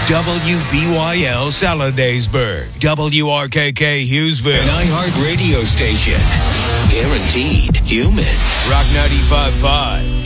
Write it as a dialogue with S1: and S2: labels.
S1: WBYL Saladaysburg, WRKK Hughesville,
S2: an iHeart radio station. Guaranteed human.
S1: Rock 95.5.